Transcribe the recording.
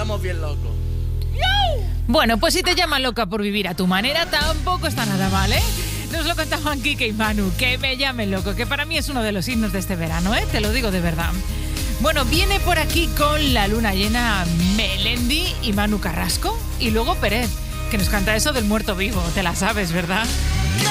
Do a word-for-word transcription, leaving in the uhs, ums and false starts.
estamos bien locos. Bueno, pues si te llaman loca por vivir a tu manera, tampoco está nada mal, ¿eh? Nos lo contaban Kike y Manu, que me llamen loco, que para mí es uno de los himnos de este verano, ¿eh? Te lo digo de verdad. Bueno, viene por aquí con la luna llena Melendi y Manu Carrasco, y luego Pérez, que nos canta eso del muerto vivo, te la sabes, ¿verdad?